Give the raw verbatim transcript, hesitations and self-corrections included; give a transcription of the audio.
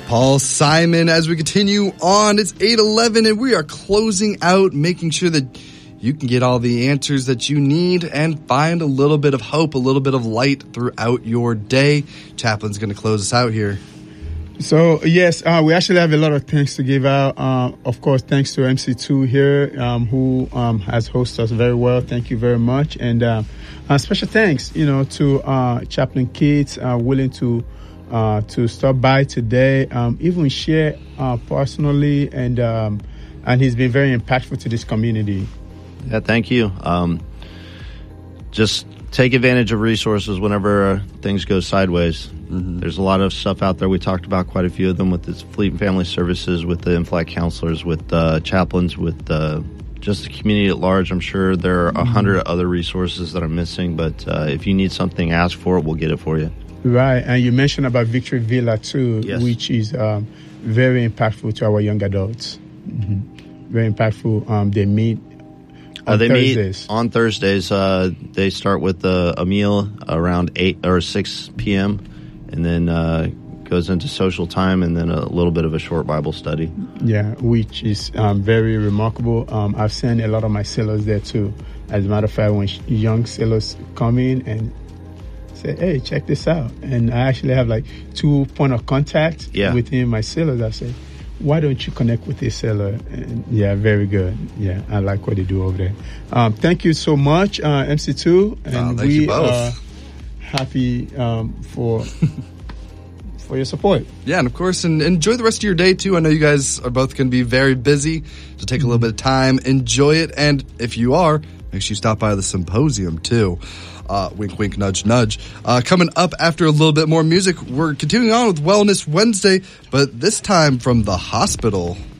Paul Simon, as we continue on, it's eight eleven and we are closing out, making sure that you can get all the answers that you need and find a little bit of hope, a little bit of light throughout your day. Chaplain's going to close us out here. So, yes, uh, we actually have a lot of thanks to give out. Uh, of course, thanks to M C two here, um, who um, has hosted us very well. Thank you very much. And uh, uh, special thanks, you know, to uh, Chaplain Keats, uh, willing to uh, to stop by today, um, even share uh, personally, and um, and he's been very impactful to this community. Yeah, thank you. Um, just take advantage of resources whenever uh, things go sideways. Mm-hmm. There's a lot of stuff out there. We talked about quite a few of them with this Fleet and Family Services, with the in-flight counselors, with uh, chaplains, with uh, just the community at large. I'm sure there are a hundred mm-hmm. other resources that I'm missing, but uh, if you need something, ask for it. We'll get it for you. Right, and you mentioned about Victory Villa too, yes. which is um, very impactful to our young adults. Mm-hmm. Very impactful. Um, they meet on uh, they Thursdays. meet on Thursdays. Uh, they start with a, a meal around eight or six p.m. and then uh, goes into social time, and then a little bit of a short Bible study. Yeah, which is um, very remarkable. Um, I've seen a lot of my sailors there too. As a matter of fact, when young sailors come in and say, hey, check this out. And I actually have like two point of contact yeah. within my sailors. I say, why don't you connect with a sailor? And yeah, very good. Yeah, I like what they do over there. Um, thank you so much, uh, M C two. And oh, we are happy um, for for your support. Yeah, and of course, and enjoy the rest of your day too. I know you guys are both going to be very busy, so take a little bit of time, enjoy it. And if you are, make sure you stop by the symposium too. Uh, wink, wink, nudge, nudge. Uh, coming up after a little bit more music, we're continuing on with Wellness Wednesday, but this time from the hospital.